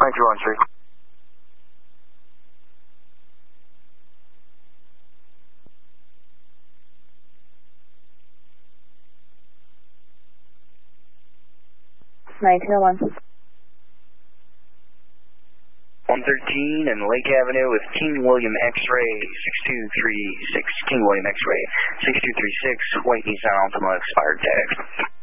9213. (1901) 113 and Lake Avenue with King William X-Ray 6236. King William X-Ray 6236. White Nissan Altima expired tag.